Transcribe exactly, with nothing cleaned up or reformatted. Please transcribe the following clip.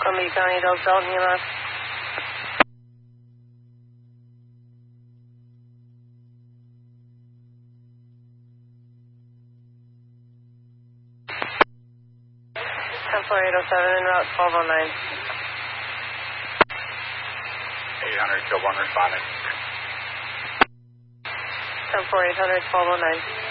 Columbia County, Doug Dalton, E M S. ten four eight oh seven, en route twelve oh nine. eight hundred, Kilborn responding. ten four eight hundred, twelve oh nine.